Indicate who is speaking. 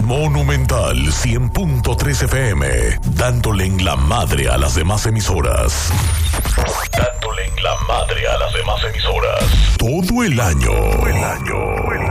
Speaker 1: Monumental 100.3 FM, dándole en la madre a las demás emisoras. Dándole en la madre a las demás emisoras. Todo el año.